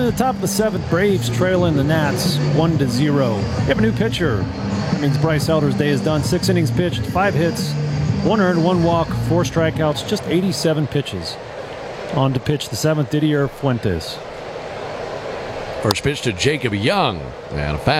in the top of the seventh, Braves trailing the Nats 1-0. We have a new pitcher. That means Bryce Elder's day is done. 6 innings pitched, 5 hits, 1 earned, 1 walk, 4 strikeouts, just 87 pitches. On to pitch the seventh, Didier Fuentes. First pitch to Jacob Young. And a